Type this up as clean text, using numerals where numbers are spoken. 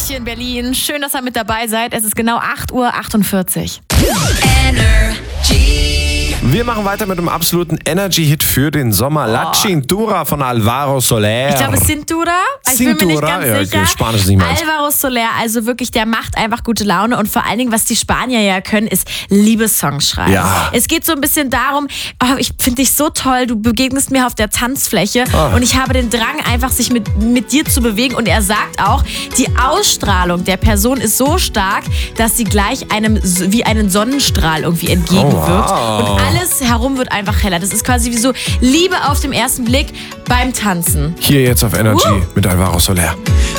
hier in Berlin. Schön, dass ihr mit dabei seid. Es ist genau 8:48 Uhr. Wir machen weiter mit einem absoluten Energy-Hit für den Sommer. La Cintura von Alvaro Soler. Ich glaube, Cintura. Ich bin mir nicht Cintura? ganz sicher. Spanisch ist nicht meins. Alvaro Soler, also wirklich, der macht einfach gute Laune. Und vor allen Dingen, was die Spanier ja können, ist Liebessongs schreiben. Ja. Es geht so ein bisschen darum, ich finde dich so toll, du begegnest mir auf der Tanzfläche und ich habe den Drang, einfach sich mit dir zu bewegen. Und er sagt auch, die Ausstrahlung der Person ist so stark, dass sie gleich einem wie einen Sonnenstrahl irgendwie entgegenwirkt. Und alles herum wird einfach heller. Das ist quasi wie so Liebe auf den ersten Blick beim Tanzen. Hier jetzt auf Energy mit Alvaro Soler.